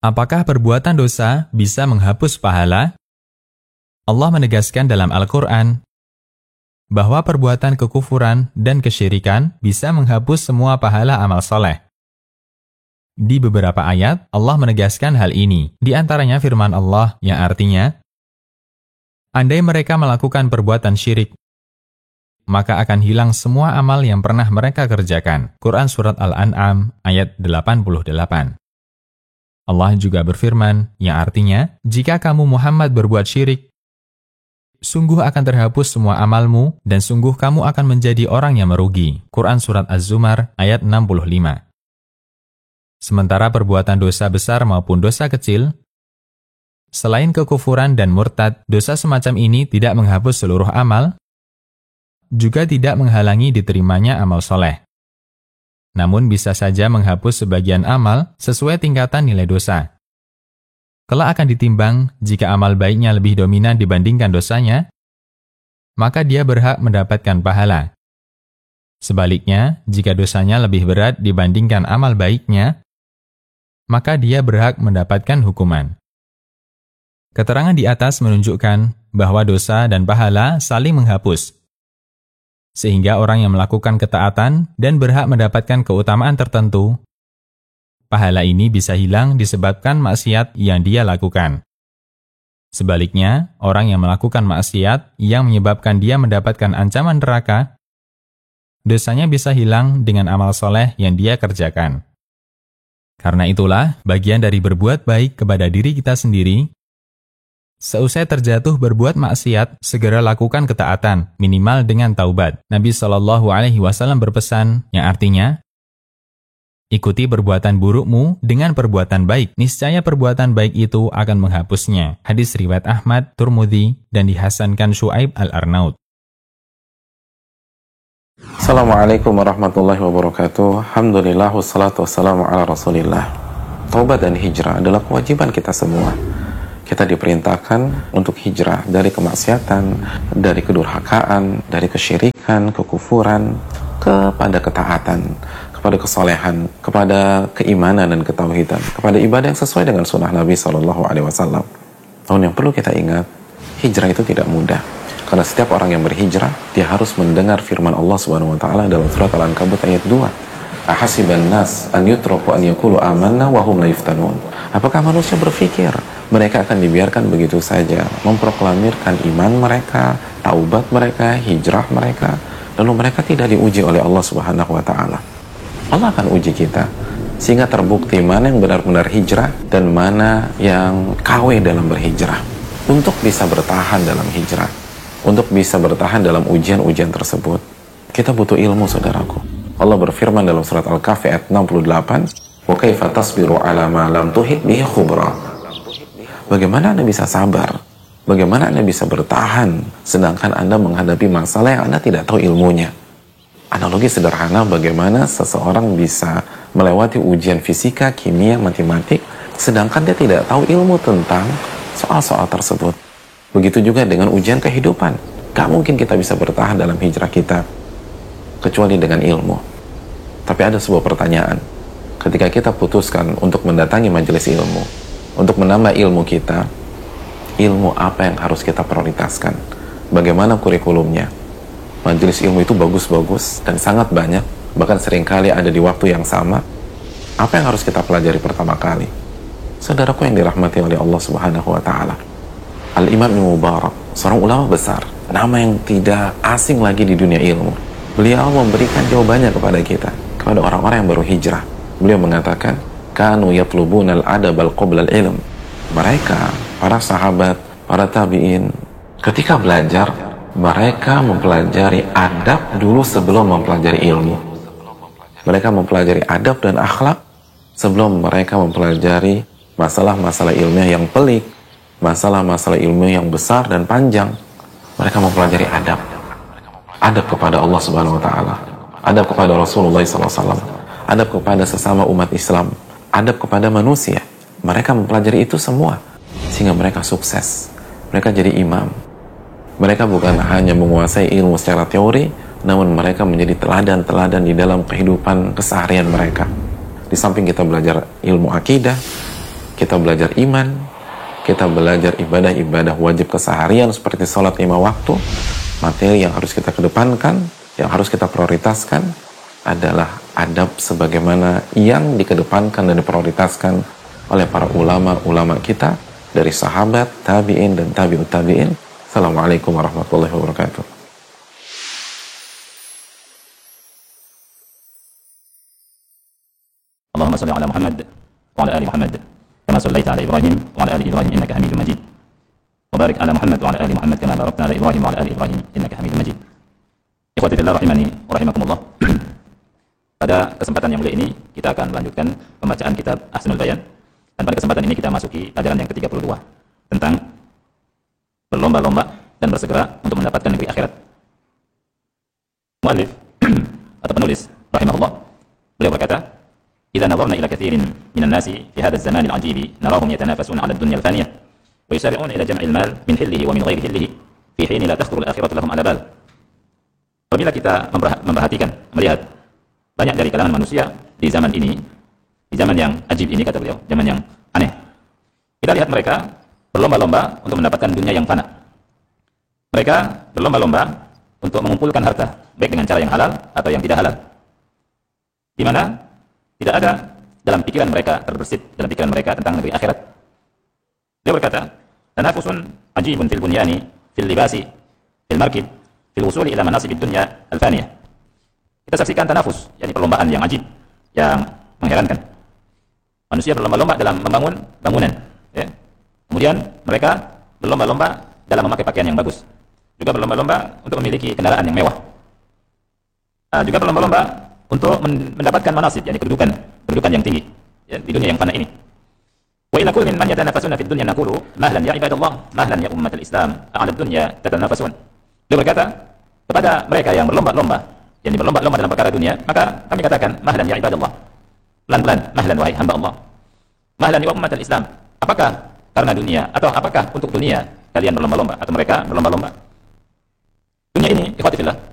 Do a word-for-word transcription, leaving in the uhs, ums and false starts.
Apakah perbuatan dosa bisa menghapus pahala? Allah menegaskan dalam Al-Quran bahwa perbuatan kekufuran dan kesyirikan bisa menghapus semua pahala amal soleh. Di beberapa ayat, Allah menegaskan hal ini. Di antaranya firman Allah yang artinya, andai mereka melakukan perbuatan syirik, maka akan hilang semua amal yang pernah mereka kerjakan. Quran Surat Al-An'am ayat delapan puluh delapan. Allah juga berfirman, yang artinya, jika kamu Muhammad berbuat syirik, sungguh akan terhapus semua amalmu, dan sungguh kamu akan menjadi orang yang merugi. Quran Surat Az-Zumar ayat enam puluh lima. Sementara perbuatan dosa besar maupun dosa kecil, selain kekufuran dan murtad, dosa semacam ini tidak menghapus seluruh amal, juga tidak menghalangi diterimanya amal soleh. Namun bisa saja menghapus sebagian amal sesuai tingkatan nilai dosa. Kelak akan ditimbang, jika amal baiknya lebih dominan dibandingkan dosanya, maka dia berhak mendapatkan pahala. Sebaliknya, jika dosanya lebih berat dibandingkan amal baiknya, maka dia berhak mendapatkan hukuman. Keterangan di atas menunjukkan bahwa dosa dan pahala saling menghapus, sehingga orang yang melakukan ketaatan dan berhak mendapatkan keutamaan tertentu, pahala ini bisa hilang disebabkan maksiat yang dia lakukan. Sebaliknya, orang yang melakukan maksiat yang menyebabkan dia mendapatkan ancaman neraka, dosanya bisa hilang dengan amal soleh yang dia kerjakan. Karena itulah, bagian dari berbuat baik kepada diri kita sendiri, seusai terjatuh berbuat maksiat, segera lakukan ketaatan, minimal dengan taubat. Nabi Shallallahu Alaihi Wasallam berpesan, yang artinya, ikuti perbuatan burukmu dengan perbuatan baik, niscaya perbuatan baik itu akan menghapusnya. Hadis riwayat Ahmad, Turmudi, dan dihasankan Syuaib Al-Arnaud. Assalamualaikum warahmatullahi wabarakatuh. Alhamdulillah, wassalatu wassalamu ala rasulillah. Taubat dan hijrah adalah kewajiban kita semua. Kita diperintahkan untuk hijrah dari kemaksiatan, dari kedurhakaan, dari kesyirikan, kekufuran, kepada ketaatan, kepada kesolehan, kepada keimanan dan ketauhidan, kepada ibadah yang sesuai dengan sunnah Nabi shallallahu alaihi wasallam. Namun yang perlu kita ingat, hijrah itu tidak mudah. Karena setiap orang yang berhijrah, dia harus mendengar firman Allah Subhanahu wa taala dalam surat Al-Ankabut ayat dua. Ahasiban nas an yutraku an yaqulu amanna wa hum la yuftanun. Apakah manusia berpikir mereka akan dibiarkan begitu saja memproklamirkan iman mereka, taubat mereka, hijrah mereka, lalu mereka tidak diuji oleh Allah Subhanahu wa taala? Allah akan uji kita sehingga terbukti mana yang benar-benar hijrah dan mana yang K W dalam berhijrah. Untuk bisa bertahan dalam hijrah, untuk bisa bertahan dalam ujian-ujian tersebut, kita butuh ilmu, saudaraku. Allah berfirman dalam surat Al-Kahfi ayat enam puluh delapan, "Wa kaifa tasbiru 'ala ma lam tuhit bihi khubra." Bagaimana Anda bisa sabar? Bagaimana Anda bisa bertahan sedangkan Anda menghadapi masalah yang Anda tidak tahu ilmunya? Analogi sederhana bagaimana seseorang bisa melewati ujian fisika, kimia, matematik sedangkan dia tidak tahu ilmu tentang soal-soal tersebut. Begitu juga dengan ujian kehidupan. Gak mungkin kita bisa bertahan dalam hijrah kita kecuali dengan ilmu. Tapi ada sebuah pertanyaan. Ketika kita putuskan untuk mendatangi majelis ilmu, untuk menambah ilmu kita, ilmu apa yang harus kita prioritaskan? Bagaimana kurikulumnya? Majelis ilmu itu bagus-bagus dan sangat banyak, bahkan seringkali ada di waktu yang sama. Apa yang harus kita pelajari pertama kali? Saudaraku yang dirahmati oleh Allah Subhanahu wa taala, Al-Imam Ibnu Mubarak, seorang ulama besar, nama yang tidak asing lagi di dunia ilmu. Beliau memberikan jawabannya kepada kita, kepada orang-orang yang baru hijrah. Beliau mengatakan, "Kanu yatlubuna al-adab al-qabla al-ilm." Mereka, para sahabat, para tabi'in, ketika belajar, mereka mempelajari adab dulu sebelum mempelajari ilmu. Mereka mempelajari adab dan akhlak sebelum mereka mempelajari masalah-masalah ilmiah yang pelik, masalah-masalah ilmiah yang besar dan panjang. Mereka mempelajari adab. Adab kepada Allah Subhanahu wa taala, adab kepada Rasulullah shallallahu alaihi wasallam, adab kepada sesama umat Islam, adab kepada manusia. Mereka mempelajari itu semua sehingga mereka sukses. Mereka jadi imam. Mereka bukan hanya menguasai ilmu secara teori, namun mereka menjadi teladan-teladan di dalam kehidupan keseharian mereka. Di samping kita belajar ilmu akidah, kita belajar iman, kita belajar ibadah-ibadah wajib keseharian seperti sholat lima waktu. Materi yang harus kita kedepankan, yang harus kita prioritaskan adalah adab sebagaimana yang dikedepankan dan diprioritaskan oleh para ulama-ulama kita dari sahabat, tabi'in, dan tabi'ut tabi'in. Assalamualaikum warahmatullahi wabarakatuh. Allahumma salli ala Muhammad wa ala ali Muhammad kama sallaita ala Ibrahim wa ala ali Ibrahim innaka Hamidum Majid. Wa barik ala Muhammad wa ala ali Muhammad kama barakta ala Ibrahim wa ala ali Ibrahim innaka Hamidum Majid. Ikhwati fillah rahimani wa rahimakumullah. Pada kesempatan yang mulia ini kita akan melanjutkan pembacaan kitab Ahsanul Bayan, dan pada kesempatan ini kita masuki pelajaran yang ke tiga puluh dua tentang berlomba-lomba dan bersegera untuk mendapatkan negeri akhirat. Muallif atau penulis rahimahullah, beliau berkata, "Idza nazarna ila katsirin minan nasi fi hadzal zaman al-'ajib narahum yatanafasuna 'ala ad-dunya al-faniyah wa yusari'una ila jam'il mal min hillihi wa min ghairi hillihi fi hin la takhthuru al-akhiratu lahum 'ala bal." Apabila kita memperhatikan, melihat banyak dari kalangan manusia di zaman ini, di zaman yang ajib ini, kata beliau, zaman yang aneh, kita lihat mereka berlomba-lomba untuk mendapatkan dunia yang fana. Mereka berlomba-lomba untuk mengumpulkan harta, baik dengan cara yang halal atau yang tidak halal, di mana tidak ada dalam pikiran mereka, terbersit dalam pikiran mereka tentang negeri akhirat. Dia berkata, "Tanafusun ajibun fil bunyani, fil libasi, fil markib, fil wusuli ila manasibid dunya al-faniyah." Kita saksikan tanafus, yakni perlombaan yang ajib, yang mengherankan. Manusia berlomba-lomba dalam membangun bangunan, ya. Kemudian mereka berlomba-lomba dalam memakai pakaian yang bagus, juga berlomba-lomba untuk memiliki kendaraan yang mewah, uh, juga berlomba-lomba untuk mendapatkan manasib, yakni kedudukan, kedudukan yang tinggi, ya, di dunia yang fana ini. Wa ila kullin man yatanafasuna fid dunya naqulu mahlan ya ibadallah, mahlan ya ummatal Islam, a'la dunya tatanafasun. Dia berkata kepada mereka yang berlomba-lomba, yang berlomba-lomba dalam perkara dunia, maka kami katakan, mahlan ya ibadallah, pelan-pelan, mahlan wahai hamba Allah, mahlan ya ummatal Islam. Apakah karena dunia atau apakah untuk dunia kalian berlomba-lomba, atau mereka berlomba-lomba? Dunia ini, ikhwati fillah,